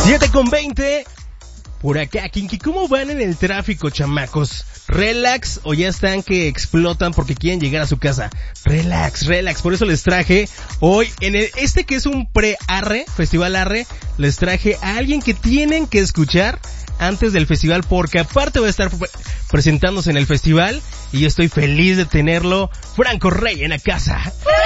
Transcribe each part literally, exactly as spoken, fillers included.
siete con veinte. Por acá, Kinky, ¿cómo van en el tráfico, chamacos? ¿Relax o ya están que explotan porque quieren llegar a su casa? Relax, relax, por eso les traje hoy, en el, este que es un pre-Arre, Festival Arre, les traje a alguien que tienen que escuchar antes del festival, porque aparte va a estar pre- presentándose en el festival, y yo estoy feliz de tenerlo, Franco Rey en la casa.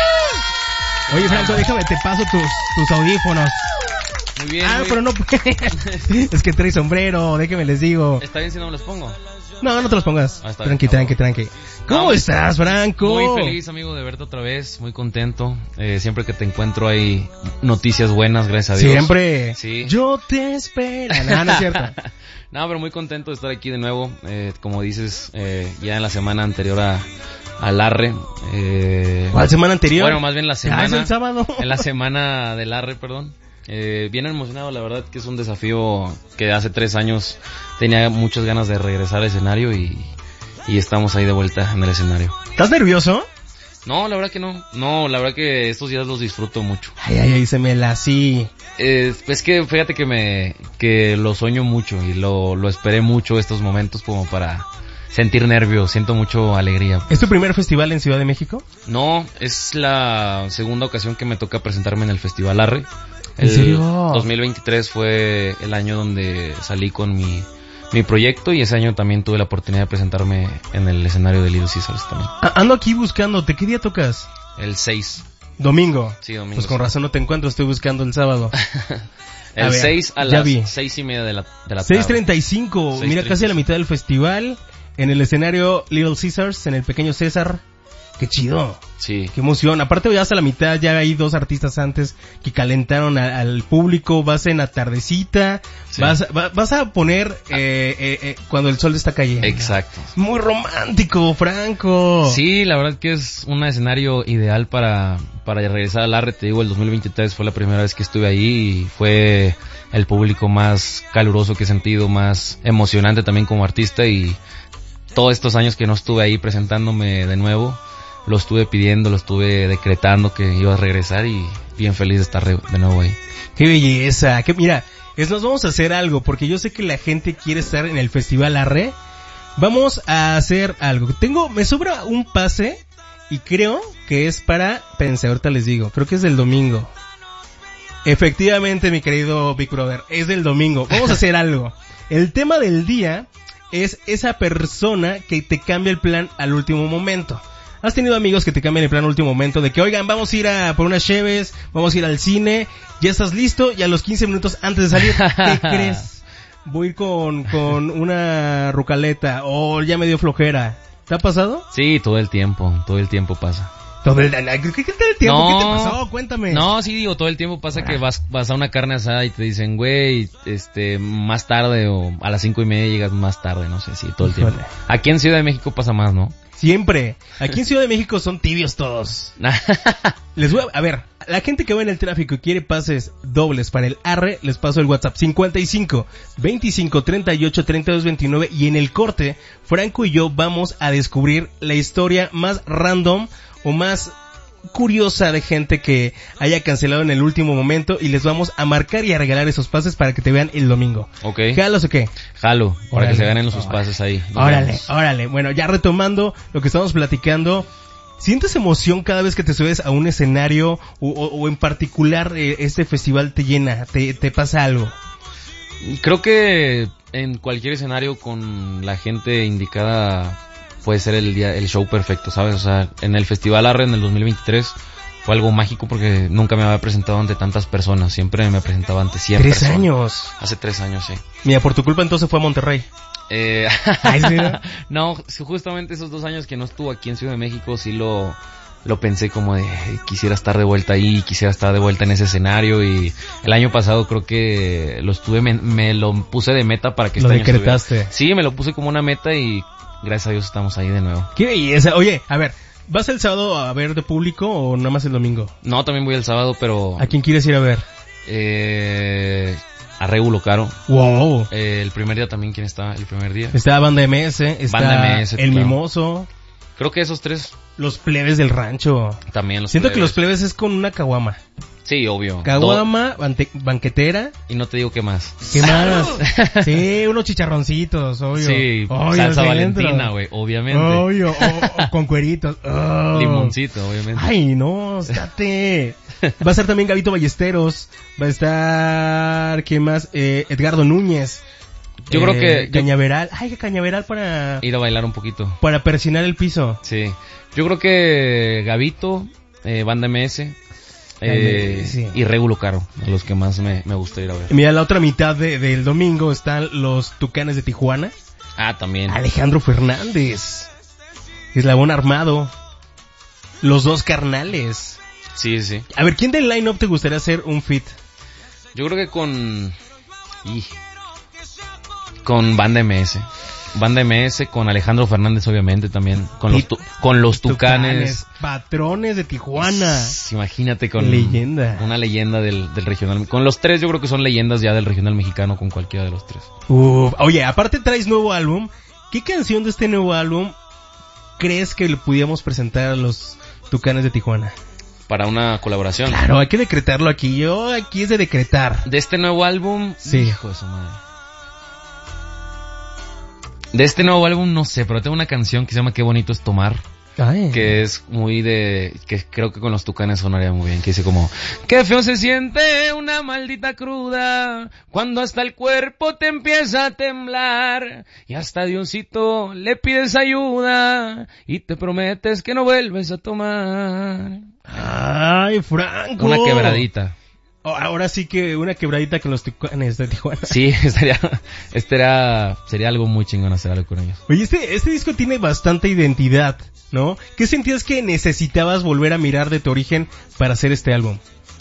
Oye, Franco, déjame, te paso tus, tus audífonos. Muy bien. Ah, muy pero no puede. Es que trae sombrero, déjame les digo. ¿Está bien si no me los pongo? No, no te los pongas. Ah, está tranqui, bien, tranqui, tranqui. ¿Cómo no, estás, Franco? Muy feliz, amigo, de verte otra vez. Muy contento. Eh, siempre que te encuentro hay noticias buenas, gracias a Dios. Siempre. Sí. Yo te espero. No, no es cierto. No, pero muy contento de estar aquí de nuevo. Eh, como dices, eh, ya en la semana anterior a al Arre. Eh, ¿Cuál semana anterior? Bueno, más bien la semana. Ah, es el sábado. En la semana del Arre, perdón. Eh, bien emocionado, la verdad que es un desafío que hace tres años tenía muchas ganas de regresar al escenario y, y estamos ahí de vuelta en el escenario. ¿Estás nervioso? No, la verdad que no, no, la verdad que estos días los disfruto mucho. Ay, ay, ay, se me la así. Eh, es que fíjate que me, que lo sueño mucho y lo, lo esperé mucho estos momentos como para sentir nervios, siento mucho alegría. ¿Es tu primer festival en Ciudad de México? No, es la segunda ocasión que me toca presentarme en el Festival Arre. ¿En el serio? dos mil veintitrés fue el año donde salí con mi, mi proyecto y ese año también tuve la oportunidad de presentarme en el escenario de Little Caesars también. Ah, ando aquí buscándote. ¿Qué día tocas? El seis. Domingo. Sí, domingo. Pues con sí. razón no te encuentro, estoy buscando el sábado. El a ver, seis a ya las vi. seis y media de la, de la tarde. seis treinta y cinco. seis Mira, treinta y cinco. casi a la mitad del festival. En el escenario Little Caesars, en el Pequeño César. Qué chido. Sí. Qué emoción. Aparte ya hasta la mitad ya hay dos artistas antes que calentaron a, al público. Vas en la tardecita. Sí. Vas, va, vas a poner eh, eh, eh, cuando el sol está cayendo. Exacto. Muy romántico, Franco. Sí, la verdad que es un escenario ideal para, para regresar al Arre. Te digo, el dos mil veintitrés fue la primera vez que estuve ahí y fue el público más caluroso que he sentido, más emocionante también como artista, y todos estos años que no estuve ahí presentándome de nuevo, lo estuve pidiendo, lo estuve decretando que iba a regresar y bien feliz de estar de nuevo ahí. Qué belleza. Que mira, es, nos vamos a hacer algo porque yo sé que la gente quiere estar en el Festival Arre. Vamos a hacer algo. Tengo, me sobra un pase y creo que es para, pensé, ahorita les digo, creo que es del domingo. Efectivamente, mi querido Big Brother, es del domingo. Vamos a hacer algo. El tema del día es esa persona que te cambia el plan al último momento. ¿Has tenido amigos que te cambian el plan al último momento? De que, oigan, vamos a ir a por unas cheves, vamos a ir al cine, ya estás listo, y a los quince minutos antes de salir, ¿qué crees? Voy a ir con, con una rucaleta, o ya me dio flojera. ¿Te ha pasado? Sí, todo el tiempo, todo el tiempo pasa. Todo el, ¿qué, qué tal el tiempo? No, ¿Qué te pasó? Cuéntame. No, sí, digo, todo el tiempo pasa que vas vas a una carne asada y te dicen, güey, este, más tarde, o a las cinco y media llegas más tarde, no sé, sí, todo el tiempo. Híjole. Aquí en Ciudad de México pasa más, ¿no? Siempre. Aquí en Ciudad de México son tibios todos. Les voy a, a ver, la gente que va en el tráfico y quiere pases dobles para el Arre, les paso el WhatsApp cincuenta y cinco, veinticinco, treinta y ocho, treinta y dos, veintinueve, y en el corte, Franco y yo vamos a descubrir la historia más random o más curiosa de gente que haya cancelado en el último momento, y les vamos a marcar y a regalar esos pases para que te vean el domingo. Ok. ¿Jalos o qué? Jalo, para Órale. que se ganen sus pases ahí. Nos Órale, vemos. órale. Bueno, ya retomando lo que estamos platicando, ¿sientes emoción cada vez que te subes a un escenario o, o, o en particular eh, este festival te llena, te, te pasa algo? Creo que en cualquier escenario con la gente indicada puede ser el día, el show perfecto, ¿sabes? O sea, en el Festival Arre en el dos mil veintitrés fue algo mágico porque nunca me había presentado ante tantas personas, siempre me presentaba ante cien Tres personas. años. Hace tres años, sí. Mira, por tu culpa entonces fue a Monterrey. Eh, Ay, ¿sí, no? no, justamente esos dos años que no estuvo aquí en Ciudad de México sí lo, lo pensé como de quisiera estar de vuelta ahí, quisiera estar de vuelta en ese escenario, y el año pasado creo que lo estuve, me, me lo puse de meta para que Lo este año decretaste. estuviera. Sí, me lo puse como una meta y gracias a Dios estamos ahí de nuevo. ¿Qué belleza? Oye, a ver, ¿vas el sábado a ver de público o nada más el domingo? No, también voy el sábado, pero... ¿A quién quieres ir a ver? Eh, a Regulo Caro. Wow. Eh, el primer día también, ¿quién está? El primer día. Está Banda M S, está Banda M S, El claro. Mimoso, Creo que esos tres los plebes del rancho. también los Siento que plebes. los plebes es con una caguama. Sí, Sí, obvio. Caguama, bante- banquetera. Y no te digo qué más. ¿Qué más? Sí, unos chicharroncitos, obvio. Sí, obvio, salsa dentro. Valentina, güey, obviamente. Obvio, o, o con cueritos. Oh. Limoncito, obviamente. Ay, no, estate. Va a estar también Gabito Ballesteros. Va a estar, ¿quién más? Eh, Edgardo Núñez. Yo eh, creo que... Cañaveral. Ay, que Cañaveral para... Ir a bailar un poquito. Para persinar el piso. Sí. Yo creo que Gabito, eh, Banda M S... Eh, sí. Y Regulo Caro, a los que más me, me gusta ir a ver. Mira, la otra mitad de, del domingo están los Tucanes de Tijuana. Ah, también. Alejandro Fernández, Eslabón Armado, Los Dos Carnales. Sí, sí. A ver, ¿quién del line-up te gustaría hacer un feat? Yo creo que con... Y... Con Banda M S. Banda M S con Alejandro Fernández, obviamente, también. Con los, tu, con los tucanes. tucanes. Patrones de Tijuana. Imagínate con... Leyenda. Una leyenda del, del regional. Con los tres yo creo que son leyendas ya del regional mexicano, con cualquiera de los tres. Uf, oye, aparte traes nuevo álbum. ¿Qué canción de este nuevo álbum crees que le pudiéramos presentar a los Tucanes de Tijuana? Para una colaboración. Claro, hay que decretarlo aquí. Yo aquí es de decretar. De este nuevo álbum... Sí. Hijo de su madre. De este nuevo álbum no sé, pero tengo una canción que se llama Qué bonito es tomar. Ay. Que es muy de... que creo que con los Tucanes sonaría muy bien. Que dice como... Qué feo se siente una maldita cruda cuando hasta el cuerpo te empieza a temblar y hasta Diosito le pides ayuda y te prometes que no vuelves a tomar. Ay, Franco. Una quebradita. Ahora sí que una quebradita con los Tucanes de Tijuana. Sí, estaría, estaría, sería algo muy chingón hacer algo con ellos. Oye, este, este disco tiene bastante identidad, ¿no? ¿Qué sentías que necesitabas volver a mirar de tu origen para hacer este álbum?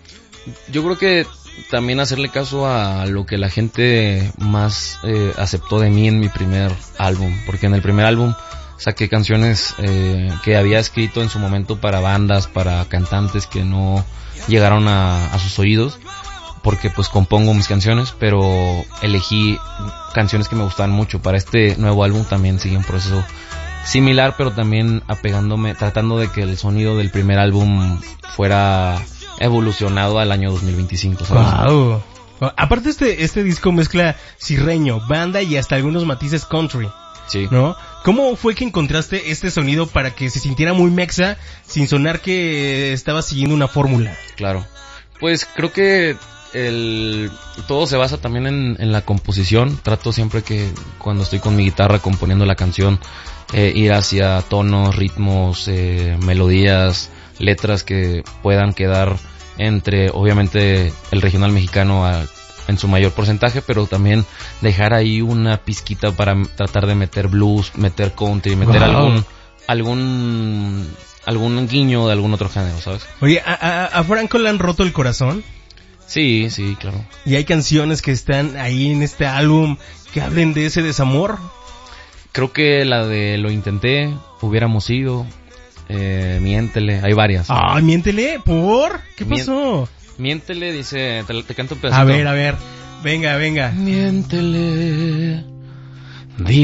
Yo creo que también hacerle caso a lo que la gente más eh, aceptó de mí en mi primer álbum, porque en el primer álbum saqué canciones eh, que había escrito en su momento para bandas, para cantantes que no llegaron a, a sus oídos, porque pues compongo mis canciones, pero elegí canciones que me gustaban mucho. Para este nuevo álbum también sigue un proceso similar, pero también apegándome, tratando de que el sonido del primer álbum fuera evolucionado al año dos mil veinticinco, ¿sabes? Wow. Aparte este, este disco mezcla cirreño, banda y hasta algunos matices country. Sí. ¿No? ¿Cómo fue que encontraste este sonido para que se sintiera muy mexa sin sonar que estabas siguiendo una fórmula? Claro. Pues creo que el todo se basa también en, en la composición. Trato siempre que cuando estoy con mi guitarra componiendo la canción eh, ir hacia tonos, ritmos, eh, melodías, letras que puedan quedar entre obviamente el regional mexicano a en su mayor porcentaje, pero también dejar ahí una pizquita para tratar de meter blues, meter country, meter wow. algún algún algún guiño de algún otro género, ¿sabes? Oye, ¿a, a, a Franco le han roto el corazón? Sí, sí, claro. ¿Y hay canciones que están ahí en este álbum que hablen de ese desamor? Creo que la de Lo Intenté, Hubiéramos Ido, eh, Miéntele, hay varias. Ah, Miéntele, ¿por? ¿Qué pasó? Miéntele, dice, te, te canto un pedacito. A ver, a ver, venga, venga. Miéntele,